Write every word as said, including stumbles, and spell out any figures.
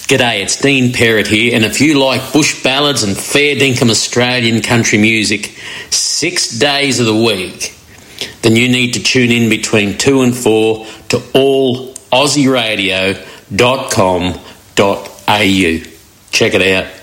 G'day, it's Dean Perrott here, and if you like bush ballads and fair dinkum Australian country music six days of the week, then you need to tune in between two and four to all aussie radio dot com dot a u. Check it out.